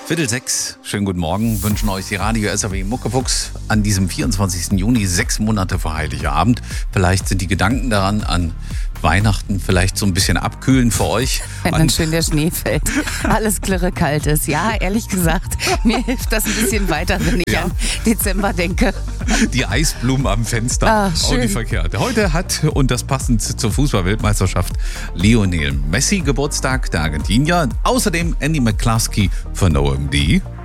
5:45, schönen guten Morgen, wünschen euch die Radio SAW Muckefuchs an diesem 24. Juni, 6 Monate vor Heiligabend. Vielleicht sind die Gedanken daran an Weihnachten vielleicht so ein bisschen abkühlen für euch. Wenn dann schön der Schnee fällt, alles klirre kalt ist. Ja, ehrlich gesagt, mir hilft das ein bisschen weiter, wenn ich an Dezember denke. Die Eisblumen am Fenster, auch nicht verkehrt. Heute hat, und das passend zur Fußball-Weltmeisterschaft, Lionel Messi Geburtstag, der Argentinier. Außerdem Andy McCluskey von OMD.